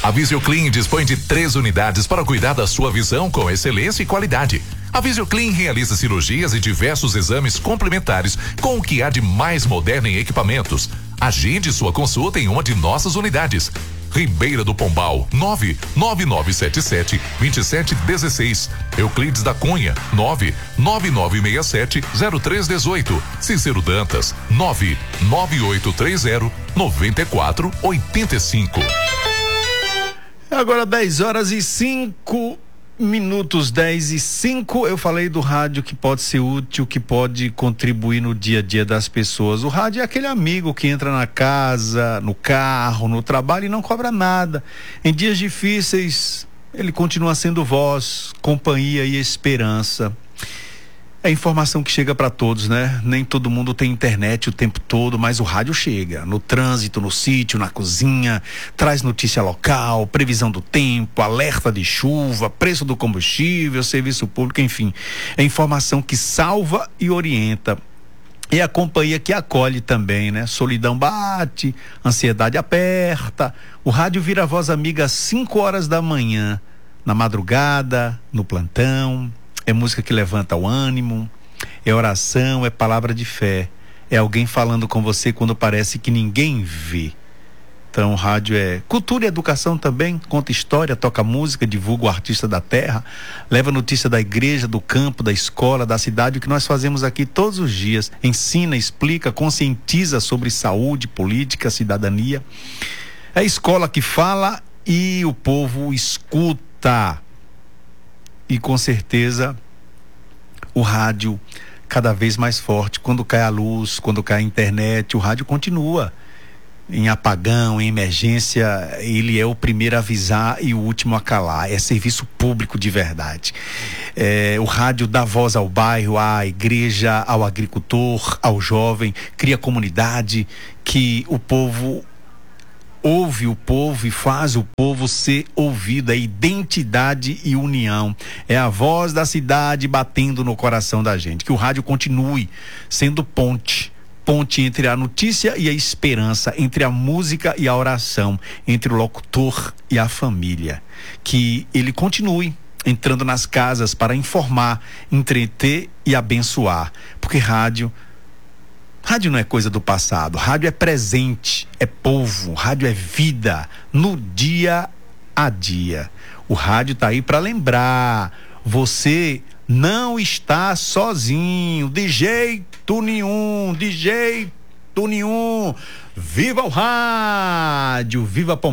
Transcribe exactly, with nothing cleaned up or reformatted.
A Visioclean dispõe de três unidades para cuidar da sua visão com excelência e qualidade. A Visioclean realiza cirurgias e diversos exames complementares com o que há de mais moderno em equipamentos. Agende sua consulta em uma de nossas unidades. Ribeira do Pombal, nove nove nove sete sete, dois sete um seis. Euclides da Cunha, nove nove nove seis sete, zero três um oito. Cícero Dantas, nove nove oito três zero, nove quatro oito cinco. Agora dez horas e cinco minutos, dez e cinco. Eu falei do rádio que pode ser útil, que pode contribuir no dia a dia das pessoas. O rádio é aquele amigo que entra na casa, no carro, no trabalho e não cobra nada. Em dias difíceis, ele continua sendo voz, companhia e esperança. É informação que chega para todos, né? Nem todo mundo tem internet o tempo todo, mas o rádio chega. No trânsito, no sítio, na cozinha, traz notícia local, previsão do tempo, alerta de chuva, preço do combustível, serviço público, enfim. É informação que salva e orienta. E a companhia que acolhe também, né? Solidão bate, ansiedade aperta. O rádio vira voz amiga às cinco horas da manhã, na madrugada, no plantão. É música que levanta o ânimo, é oração, é palavra de fé. É alguém falando com você quando parece que ninguém vê. Então, o rádio é cultura e educação também, conta história, toca música, divulga o artista da terra, leva notícia da igreja, do campo, da escola, da cidade, o que nós fazemos aqui todos os dias. Ensina, explica, conscientiza sobre saúde, política, cidadania. É a escola que fala e o povo escuta. E com certeza o rádio cada vez mais forte. Quando cai a luz, quando cai a internet, o rádio continua. Em apagão, em emergência, ele é o primeiro a avisar e o último a calar. É serviço público de verdade. É, o rádio dá voz ao bairro, à igreja, ao agricultor, ao jovem, cria comunidade que o povo ouve o povo e faz o povo ser ouvido. É identidade e união. É a voz da cidade batendo no coração da gente. Que o rádio continue sendo ponte. Ponte entre a notícia e a esperança, entre a música e a oração, entre o locutor e a família. Que ele continue entrando nas casas para informar, entreter e abençoar. Porque rádio Rádio não é coisa do passado, rádio é presente, é povo, rádio é vida, no dia a dia. O rádio tá aí para lembrar, você não está sozinho, de jeito nenhum, de jeito nenhum. Viva o rádio, viva Pombal.